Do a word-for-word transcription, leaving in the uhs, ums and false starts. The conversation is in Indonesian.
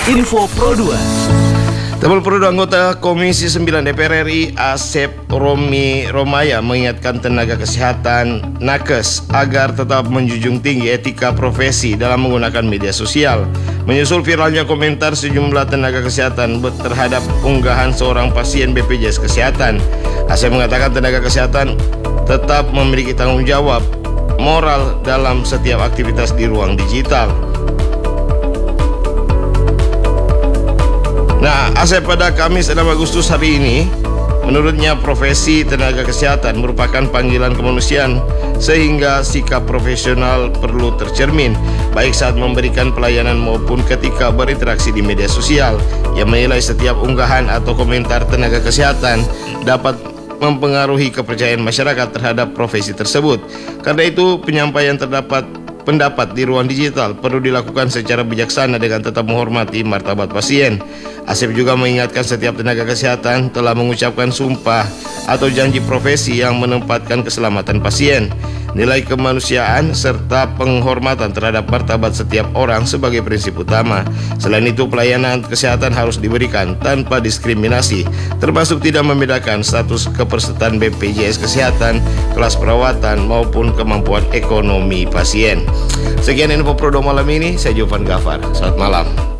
Info Pro dua. Tabel Pro dua, anggota Komisi sembilan D P R R I Asep Romi Romaya mengingatkan tenaga kesehatan nakes agar tetap menjunjung tinggi etika profesi dalam menggunakan media sosial. Menyusul viralnya komentar sejumlah tenaga kesehatan terhadap unggahan seorang pasien B P J S Kesehatan, Asep mengatakan tenaga kesehatan tetap memiliki tanggung jawab moral dalam setiap aktivitas di ruang digital. Nah, Asep pada Kamis enam Agustus hari ini, menurutnya profesi tenaga kesehatan merupakan panggilan kemanusiaan sehingga sikap profesional perlu tercermin baik saat memberikan pelayanan maupun ketika berinteraksi di media sosial. Ia menilai setiap unggahan atau komentar tenaga kesehatan dapat mempengaruhi kepercayaan masyarakat terhadap profesi tersebut. Karena itu, penyampaian terdapat pendapat di ruang digital perlu dilakukan secara bijaksana dengan tetap menghormati martabat pasien. Asep juga mengingatkan setiap tenaga kesehatan telah mengucapkan sumpah atau janji profesi yang menempatkan keselamatan pasien, nilai kemanusiaan, serta penghormatan terhadap martabat setiap orang sebagai prinsip utama. Selain itu, pelayanan kesehatan harus diberikan tanpa diskriminasi, termasuk tidak membedakan status kepesertaan B P J S Kesehatan, kelas perawatan, maupun kemampuan ekonomi pasien. Sekian info Pro dua malam ini, saya Jovan Gafar. Selamat malam.